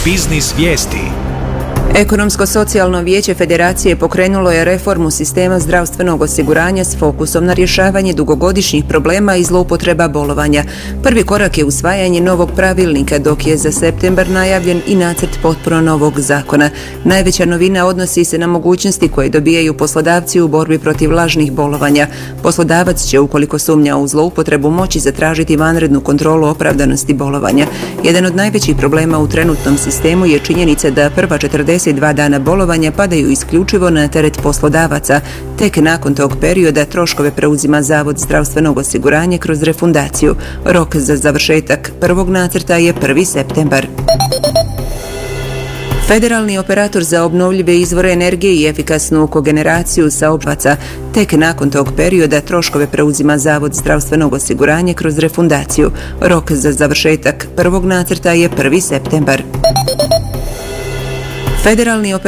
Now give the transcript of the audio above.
Biznis vijesti. Ekonomsko-socijalno vijeće Federacije pokrenulo je reformu sistema zdravstvenog osiguranja s fokusom na rješavanje dugogodišnjih problema i zloupotreba bolovanja. Prvi korak je usvajanje novog pravilnika, dok je za septembar najavljen i nacrt potpuno novog zakona. Najveća novina odnosi se na mogućnosti koje dobijaju poslodavci u borbi protiv lažnih bolovanja. Poslodavac će, ukoliko sumnja u zloupotrebu, moći zatražiti vanrednu kontrolu opravdanosti bolovanja. Jedan od najvećih problema u trenutnom sistemu je činjenica da prva 42 dana bolovanja padaju isključivo na teret poslodavaca. Tek nakon tog perioda troškove preuzima Zavod zdravstvenog osiguranja kroz refundaciju. Rok za završetak prvog nacrta je 1. septembar. Federalni operator za obnovljive izvore energije i efikasnu kogeneraciju saopćava. Tek nakon tog perioda troškove preuzima Zavod zdravstvenog osiguranja kroz refundaciju. Rok za završetak prvog nacrta je 1. septembar. Federalni operator